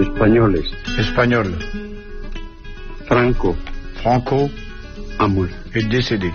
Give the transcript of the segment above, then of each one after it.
Españoles. Espagnol. Franco Franco a muerto. est décédé.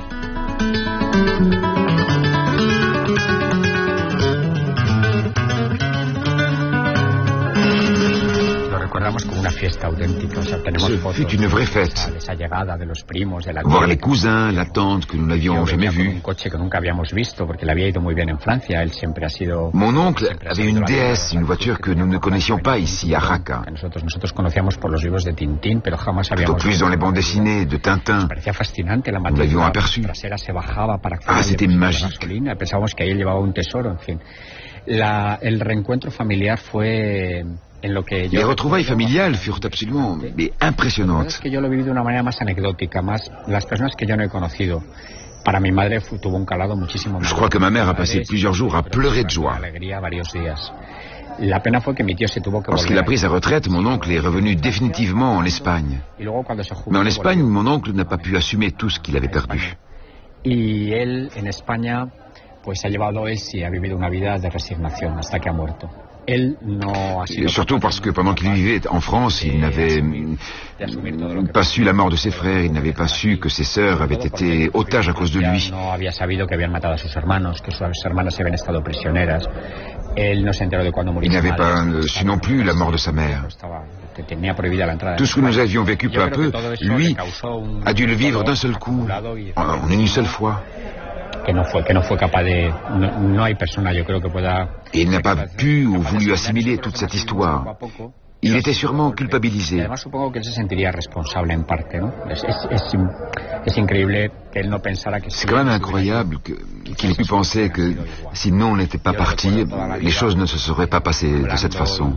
Recordamos como una fiesta auténtica, o sea, tenemos Ce fotos fut une vraie fête. de esa llegada de los primos, de la Voir tía, les cousins, la tante que nous n'avions jamais con un vue. coche que nunca habíamos visto porque le había ido muy bien en Francia. Él siempre ha sido. Mon oncle avait une DS, une voiture que nous ne connaissions pas ici à Raqqa. Nosotros conocíamos por los libros de Tintín, pero jamás Plutôt habíamos. plus dans les bandes dessinées de Tintin. Parecía fascinante la Nous l'avions matrícula aperçu. trasera se bajaba para Ah, c'était magique. gasolina. Pensábamos que ahí él llevaba un tesoro, en fin. El reencuentro familiar fue en lo que yo. Les retrouvailles familiales furent absolument impressionnantes. Es que yo lo he vivido de una manera más anecdótica, más las personas que yo no he conocido. Para mi madre tuvo un calado muchísimo más. Je crois que ma mère a passé plusieurs jours à pleurer de joie. Alegría varios días. La pena fue que mi tío se tuvo que Lorsqu'il a pris sa retraite, mon oncle est revenu définitivement en Espagne. Y luego cuando se jubiló, Mais en Espagne, mon oncle n'a pas pu assumer tout ce qu'il avait perdu. Y él en España pues ha llevado él sí ha vivido una vida de resignación hasta que ha muerto. Él no ha sido. Surtout parce que pendant qu'il vivait en France, il n'avait pas su la mort de ses frères, il n'avait pas su que ses sœurs avaient été otages à cause de lui. No había sabido que habían matado a sus hermanos, que sus hermanas habían estado prisioneras. Él no se enteró de cuando murió. Il n'avait pas su non plus la mort de sa mère. Tenía prohibida la entrada. Tout ce que nous avions vécu peu à peu, lui a dû le vivre d'un seul coup, en une seule fois. Que no fue capaz de. No hay persona, yo creo, que pueda. Et il n'a pas pu ou voulu assimiler toute cette histoire. Il était sûrement culpabilisé. Además, supongo que él se sentiría responsable en parte, ¿no? Es increíble que él no pensara que. C'est quand même incroyable qu'il ait pu penser que si non n'était pas parti, les choses ne se seraient pas passées de cette façon.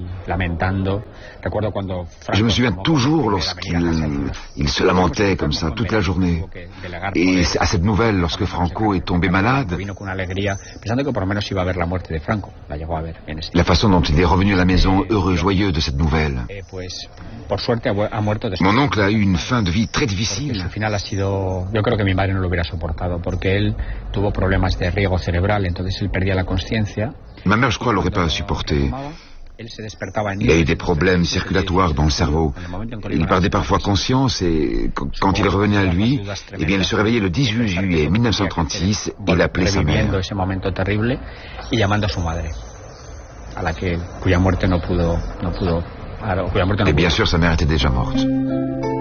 Je me souviens toujours lorsqu'il se lamentait comme ça toute la journée. Et à cette nouvelle, lorsque Franco est tombé malade, la façon dont il est revenu à la maison heureux, joyeux de cette nouvelle. Mon oncle a eu une fin de vie très difficile. Yo creo que mi madre no lo hubiera soportado porque él tuvo problemas de riego cerebral, entonces él perdía la conciencia. Ma mère, je crois, l'aurait pas supporté. Il a eu des problèmes circulatoires dans le cerveau. Il perdait parfois conscience et quand il revenait à lui, eh bien, il se réveillait le 18 juillet 1936 et il appelait sa mère. Ese momento terrible y llamando a su madre, cuya muerte no pudo. Et bien sûr, sa mère était déjà morte.